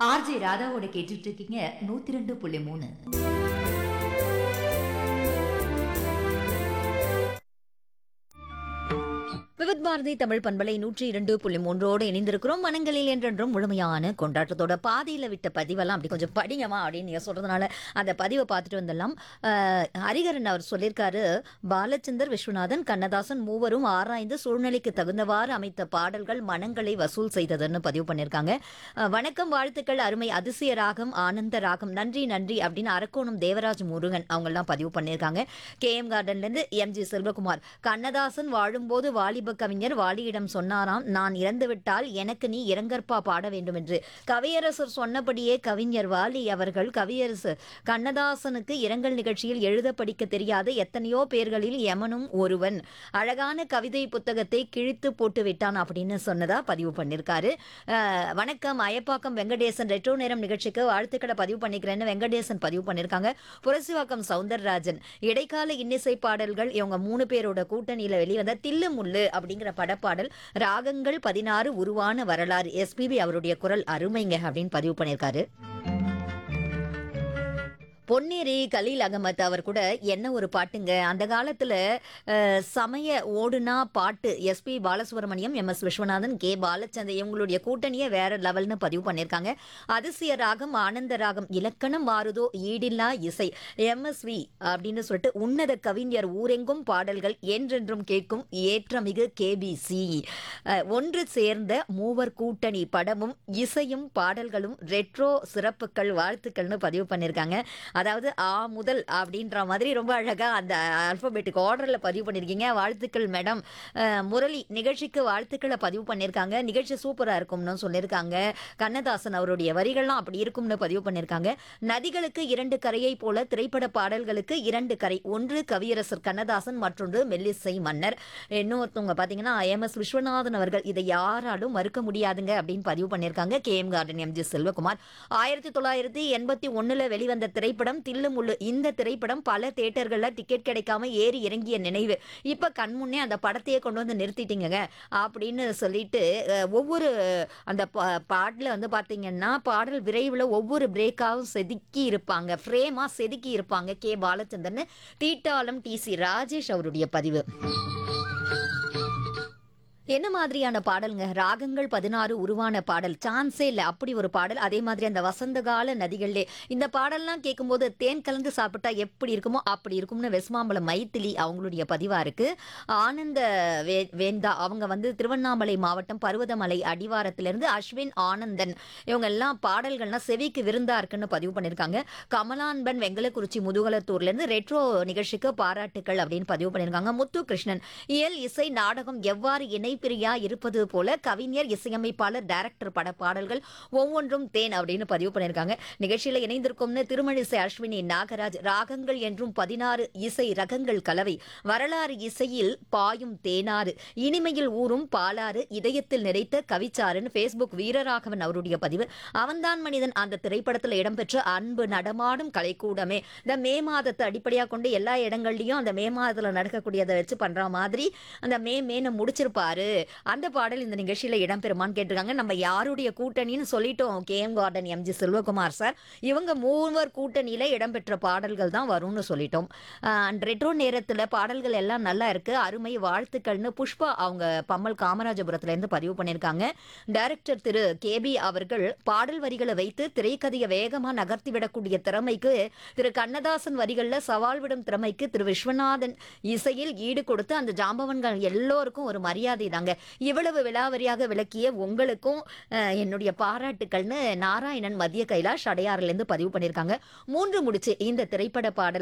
RJ ராதாவோட கேட்டுட்டு இருக்கீங்க 102.3. விவித் பாரதி தமிழ் பண்பலை 102.3 இணைந்திருக்கிறோம். மனங்களில் என்றென்றும் முழுமையான கொண்டாட்டத்தோட பாதியில விட்ட பதிவெல்லாம் அப்படி கொஞ்சம் படிங்கம்மா அப்படின்னு நீங்க சொல்றதுனால அந்த பதிவை பார்த்துட்டு வந்துடலாம். ஹரிகரன் அவர் சொல்லியிருக்காரு, பாலச்சந்தர், விஸ்வநாதன், கண்ணதாசன் மூவரும் ஆராய்ந்து சூழ்நிலைக்கு தகுந்தவாறு அமைத்த பாடல்கள் மனங்களை வசூல் செய்ததுன்னு பதிவு பண்ணியிருக்காங்க. வணக்கம், வாழ்த்துக்கள், அருமை, அதிசய ராகம், ஆனந்த ராகம், நன்றி நன்றி அப்படின்னு அரக்கோணம் தேவராஜ் முருகன் அவங்கெல்லாம் பதிவு பண்ணியிருக்காங்க. KM கார்டன்லேருந்து MG செல்வகுமார், கண்ணதாசன் வாழும்போது வாலிப கவிஞர் வாலியிடம் சொன்னாராம், நான் இறந்துவிட்டால் எனக்கு நீ இரங்கற்பா பாட வேண்டும் என்று. கவியரசர் சொன்னபடியே கவிஞர் வாலி அவர்கள் கவியரசர் கண்ணதாசனுக்கு இரங்கல் நிகழ்ச்சியில் எழுத படிக்க தெரியாத எத்தனையோ பேர்களில் யமனும் ஒருவன், அழகான கவிதை புத்தகத்தை கிழித்து போட்டு விட்டான் அப்படின்னு சொன்னதா பதிவு பண்ணியிருக்காரு. வணக்கம், அயப்பாக்கம் வெங்கடேசன், ரெட்ரோ நேரம் நிகழ்ச்சிக்கு வாழ்த்துக்களை பதிவு பண்ணிக்கிறேன்னு வெங்கடேசன் பதிவு பண்ணியிருக்காங்க. புரசிவாக்கம் சவுந்தரராஜன், இடைக்கால இன்னிசை பாடல்கள் இவங்க 3 பேரோட கூட்டணியில வெளிவந்த தில்லு முள்ளு அப்படிங்கிற படப்பாடல் ராகங்கள் 16 உருவான வரலாறு, SPB அவருடைய குரல் அருமைங்க அப்படின்னு பதிவு பண்ணியிருக்காரு. பொன்னேரி கலீல் அகமத் அவர் கூட என்ன ஒரு பாட்டுங்க, அந்த காலத்துல சமய ஓடுனா பாட்டு SP Balasubramaniam, MS Viswanathan, K Balachander இவங்களுடைய கூட்டணியே வேற லெவல்னு பதிவு பண்ணியிருக்காங்க. அதிசய ராகம், ஆனந்த ராகம், இலக்கணம் மாறுதோ ஈடில்லா இசை, MSV அப்படின்னு சொல்லிட்டு உன்னத கவிஞர் ஊரெங்கும் பாடல்கள் என்றென்றும் கேட்கும் ஏற்றமிகு KBC, ஒன்று சேர்ந்த மூவர் கூட்டணி படமும் இசையும் பாடல்களும் ரெட்ரோ சிறப்புகள் வாழ்த்துக்கள்னு பதிவு பண்ணியிருக்காங்க. அதாவது ஆ முதல் அப்படின்ற மாதிரி ரொம்ப அழகா அந்த ஆல்பபெட்டிக் ஆர்டர்ல பதிவு பண்ணியிருக்கீங்க. வாழ்த்துக்கள் மேடம். முரளி நிகழ்ச்சிக்கு வாழ்த்துக்களை பதிவு பண்ணியிருக்காங்க. நிகழ்ச்சி சூப்பரா இருக்கும்னு சொல்லியிருக்காங்க. கண்ணதாசன் அவருடைய வரிகள்லாம் அப்படி இருக்கும்னு பதிவு பண்ணியிருக்காங்க. நதிகளுக்கு 2 கரையை போல திரைப்பட பாடல்களுக்கு 2 கரை, ஒன்று கவியரசர் கண்ணதாசன், மற்றொன்று மெல்லிசை மன்னர். இன்னொருத்தவங்க பார்த்தீங்கன்னா MS விஸ்வநாதன் அவர்கள், இதை யாராலும் மறுக்க முடியாதுங்க அப்படின்னு பதிவு பண்ணியிருக்காங்க. KM கார்டன் MG செல்வகுமார், 1981 வெளிவந்த திரைப்படம் தில்லுமுள்ளு. இந்த திரைப்படம் பல தியேட்டர்கள்ல டிக்கெட் கிடைக்காம ஏறி இறங்கிய நினைவு. இப்ப கண்முன்னே அந்த படத்தையே கொண்டு வந்து நிறுத்திட்டீங்க அப்படின்னு சொல்லிட்டு ஒவ்வொரு அந்த பாட்டுல வந்து பாத்தீங்கன்னா பாடல் விரைவில் ஒவ்வொரு பிரேக்காவும் செதுக்கி இருப்பாங்க, ஃப்ரேமா செதுக்கி இருப்பாங்க. K பாலச்சந்தர்னு தீட்டாளம் TC ராஜேஷ் அவருடைய பதிவு. என்ன மாதிரியான பாடலுங்க, ராகங்கள் 16 உருவான பாடல், சான்ஸே இல்லை அப்படி ஒரு பாடல். அதே மாதிரி அந்த வசந்த கால நதிகளிலே இந்த பாடல்லாம் கேட்கும்போது தேன் கலந்து சாப்பிட்டா எப்படி இருக்குமோ அப்படி இருக்கும்னு வெஸ்மாம்பலம் மைத்திலி அவங்களுடைய பதிவா இருக்கு. ஆனந்த வேந்தா அவங்க வந்து திருவண்ணாமலை மாவட்டம் பருவதமலை அடிவாரத்திலிருந்து அஸ்வின் ஆனந்தன் இவங்க எல்லாம் பாடல்கள்லாம் செவிக்கு விருந்தா இருக்குன்னு பதிவு பண்ணியிருக்காங்க. கமலான்பன் வெங்கலக்குறிச்சி முதுகலத்தூர்ல இருந்து ரெட்ரோ நிகழ்ச்சிக்கு பாராட்டுக்கள் அப்படின்னு பதிவு பண்ணியிருக்காங்க. முத்து கிருஷ்ணன், இயல் இசை நாடகம் எவ்வாறு பிரியா இருப்பது போல கவிஞர், இசையமைப்பாளர், டைரக்டர் பட பாடல்கள் ஒவ்வொன்றும் தேன் அப்படின்னு பதிவு பண்ணியிருக்காங்க. நிகழ்ச்சியில இணைந்திருக்கும்னு திருமழிசை அஸ்வினி நாகராஜ், ராகங்கள் என்றும் 16 இசை ரகங்கள் கலவை, வரலாறு இசையில் பாயும் தேனாறு, இனிமையில் ஊறும் பாலாறு, இதயத்தில் நிறைத்த கவிச்சாருன்னு Facebook வீரராகவன் அவருடைய பதிவு. அவன்தான் மனிதன் அந்த திரைப்படத்தில் இடம்பெற்ற அன்பு நடமாடும் கலைக்கூடமே, இந்த மே மாதத்தை அடிப்படையாக கொண்டு எல்லா இடங்கள்லயும் அந்த மே மாதத்துல நடக்கக்கூடியதை வச்சு பண்ற மாதிரி அந்த மேன்னு முடிச்சிருப்பாரு. அந்த பாடல் இந்த நிகழ்ச்சியில இடம்பெறுமான்னு கேட்டிருக்காங்க. நம்ம யாருடைய கூட்டணின்னு சொல்லிட்டோம், KM garden MG Selvakumar sir. இவங்க 3 கூட்டணியில இடம்பெற்ற பாடல்கள் தான் வரும்னு சொல்லிட்டோம். ரெட்ரோ நேரத்துல பாடல்கள் எல்லாம் நல்லா இருக்கு, அருமை, வாழ்த்துக்கள்னு புஷ்பா அவங்க பம்மல் காமராஜபுரத்துல இருந்து பதிவு பண்ணியிருக்காங்க. டைரக்டர் திரு KB அவர்கள் பாடல் வரிகளை வைத்து திரைக்கதையை வேகமா நகர்த்தி விடக்கூடிய திறமைக்கு, திரு கண்ணதாசன் வரிகள்ல சவால் விடும் திறமைக்கு திரு விஸ்வநாதன் இசையில் ஈடு கொடுத்து அந்த ஜாம்பவன்கள் எல்லோருக்கும் ஒரு மரியாதை தாங்க. இவ்வளவு விலாவரியாக விளக்கிய உங்களுக்கும் என்னுடைய பாராட்டுக்கள்னு நாராயணன் மத்திய கைலாஷ் அடையாறுல இருந்து பதிவு பண்ணியிருக்காங்க. 3 முடிச்சு இந்த திரைப்பட பாடல்